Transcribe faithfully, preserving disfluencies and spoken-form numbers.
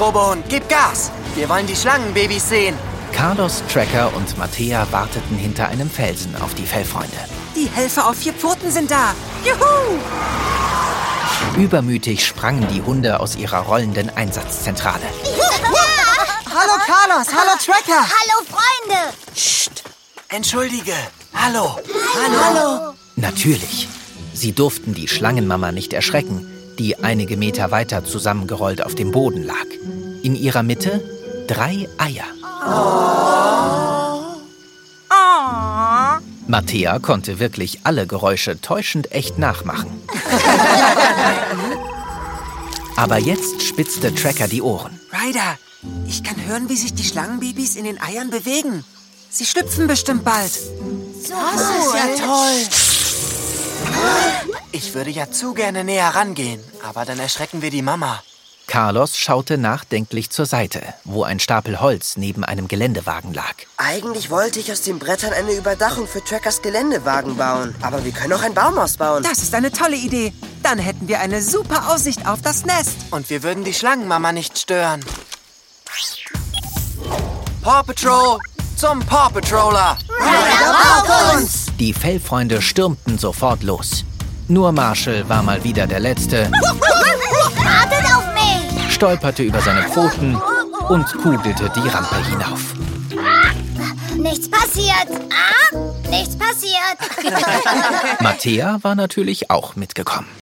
Robohund, gib Gas! Wir wollen die Schlangenbabys sehen. Carlos, Tracker und Mattea warteten hinter einem Felsen auf die Fellfreunde. Die Helfer auf vier Pfoten sind da. Juhu! Übermütig sprangen die Hunde aus ihrer rollenden Einsatzzentrale. Hallo Carlos, hallo Tracker. Hallo Freunde. Psst, entschuldige. Hallo. Hallo. Hallo. Natürlich. Sie durften die Schlangenmama nicht erschrecken, die einige Meter weiter zusammengerollt auf dem Boden lag. In ihrer Mitte drei Eier. Oh. Oh. Mattea konnte wirklich alle Geräusche täuschend echt nachmachen. Aber jetzt spitzte Tracker die Ohren. Ryder, ich kann hören, wie sich die Schlangenbabys in den Eiern bewegen. Sie schlüpfen bestimmt bald. So Das ist ja toll. Ich würde ja zu gerne näher rangehen, aber dann erschrecken wir die Mama. Carlos schaute nachdenklich zur Seite, wo ein Stapel Holz neben einem Geländewagen lag. Eigentlich wollte ich aus den Brettern eine Überdachung für Trackers Geländewagen bauen. Aber wir können auch ein Baumhaus bauen. Das ist eine tolle Idee. Dann hätten wir eine super Aussicht auf das Nest. Und wir würden die Schlangenmama nicht stören. Paw Patrol zum Paw Patroller. Ryder, auf uns! Die Fellfreunde stürmten sofort los. Nur Marshall war mal wieder der Letzte, Wartet auf mich! stolperte über seine Pfoten und kugelte die Rampe hinauf. Nichts passiert. Ah, nichts passiert. Mattea war natürlich auch mitgekommen.